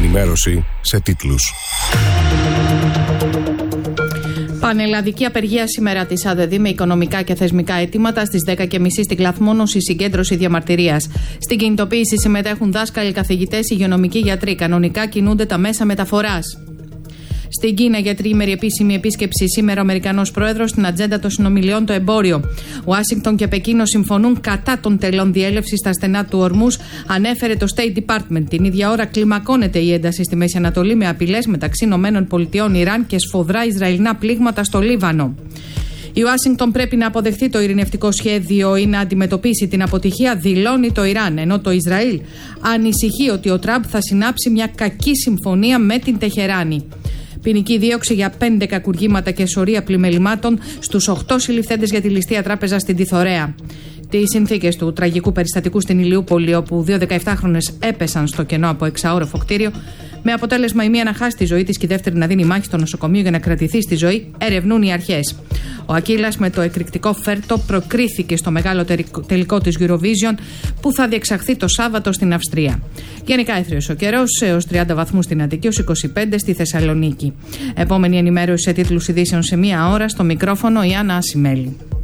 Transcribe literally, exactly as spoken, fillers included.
ενημέρωση σε τίτλους. Πανελλαδική απεργία σήμερα της ΑΔΔ με οικονομικά και θεσμικά αιτήματα. Στις δέκα και μισή στην Κλαθμόνωση συγκέντρωση διαμαρτυρίας. Στην κινητοποίηση συμμετέχουν δάσκαλοι, καθηγητές, υγειονομικοί, γιατροί. Κανονικά κινούνται τα μέσα μεταφοράς. Στην Κίνα, για τριήμερη επίσημη επίσκεψη σήμερα ο Αμερικανός Πρόεδρος, στην ατζέντα των συνομιλιών το εμπόριο. Ουάσιγκτον και Πεκίνο συμφωνούν κατά των τελών διέλευσης στα στενά του Ορμούς, ανέφερε το State Department. Την ίδια ώρα κλιμακώνεται η ένταση στη Μέση Ανατολή με απειλές μεταξύ ΗΠΑ, Ιράν και σφοδρά Ισραηλινά πλήγματα στο Λίβανο. Η Ουάσιγκτον πρέπει να αποδεχθεί το ειρηνευτικό σχέδιο ή να αντιμετωπίσει την αποτυχία, δηλώνει το Ιράν, ενώ το Ισραήλ ανησυχεί ότι ο Τραμπ θα συνάψει μια κακή συμφωνία με την Τεχεράνη. Ποινική δίωξη για πέντε κακουργήματα και σωρία πλημελημάτων στους οκτώ συλληφθέντες για τη ληστεία τράπεζα στην Τιθωρέα. Τις συνθήκες του τραγικού περιστατικού στην Ηλιούπολη, όπου δύο δεκαεφτάχρονες έπεσαν στο κενό από εξαόροφο κτίριο, με αποτέλεσμα η μία να χάσει τη ζωή της και η δεύτερη να δίνει μάχη στο νοσοκομείο για να κρατηθεί στη ζωή, ερευνούν οι αρχές. Ο Ακύλας με το εκρηκτικό φέρτο προκρίθηκε στο μεγάλο τελικό της Eurovision που θα διεξαχθεί το Σάββατο στην Αυστρία. Γενικά έθριος ο καιρός, έως τριάντα βαθμούς στην Αττική, έως είκοσι πέντε στη Θεσσαλονίκη. Επόμενη ενημέρωση σε τίτλους ειδήσεων σε μία ώρα, στο μικρόφωνο η Άννα Ασημέλη.